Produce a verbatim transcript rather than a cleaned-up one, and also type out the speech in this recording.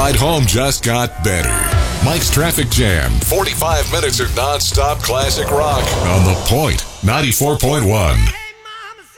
ride home just got better. Mike's Traffic Jam, forty-five minutes of non-stop classic rock on The Point, ninety-four point one.